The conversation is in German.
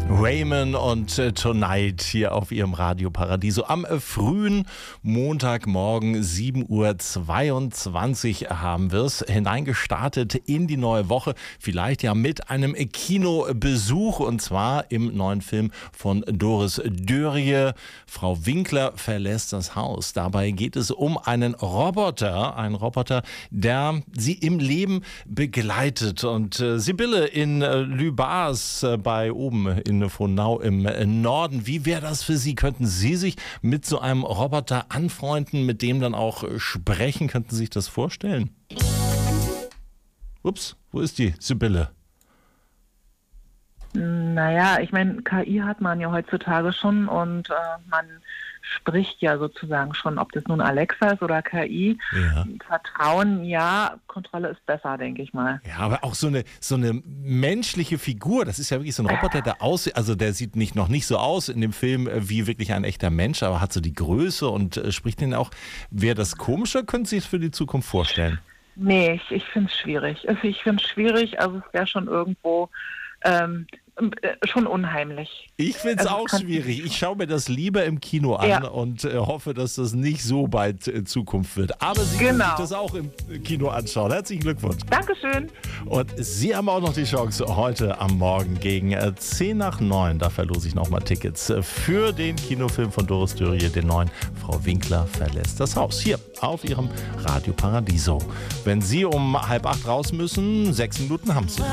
Raymond und Tonight hier auf ihrem Radio Paradiso am frühen Montagmorgen 7:22 Uhr haben wir es hineingestartet in die neue Woche, vielleicht ja mit einem Kinobesuch und zwar im neuen Film von Doris Dörrie. Frau Winkler verlässt das Haus. Dabei geht es um einen Roboter, der sie im Leben begleitet. Und Sibylle in Lübars bei oben in Frohnau im Norden. Wie wäre das für Sie? Könnten Sie sich mit so einem Roboter anfreunden, mit dem dann auch sprechen? Könnten Sie sich das vorstellen? Ups, wo ist die Sibylle? Naja, ich meine, KI hat man ja heutzutage schon und man spricht ja sozusagen schon, ob das nun Alexa ist oder KI. Ja. Vertrauen, ja, Kontrolle ist besser, denke ich mal. Ja, aber auch so eine menschliche Figur, das ist ja wirklich so ein Roboter, der sieht noch nicht so aus in dem Film wie wirklich ein echter Mensch, aber hat so die Größe und spricht den auch. Wäre das komischer? Können Sie es für die Zukunft vorstellen? Nee, ich finde es schwierig. Also es wäre schon irgendwo schon unheimlich. Ich finde es auch schwierig. Ich schaue mir das lieber im Kino an und hoffe, dass das nicht so bald Zukunft wird. Aber Sie können sich das auch im Kino anschauen. Herzlichen Glückwunsch. Dankeschön. Und Sie haben auch noch die Chance heute am Morgen gegen 8:50. Da verlose ich nochmal Tickets für den Kinofilm von Doris Dörrie, den neuen Frau Winkler verlässt das Haus. Hier auf Ihrem Radio Paradiso. Wenn Sie um 7:30 raus müssen, 6 Minuten haben Sie.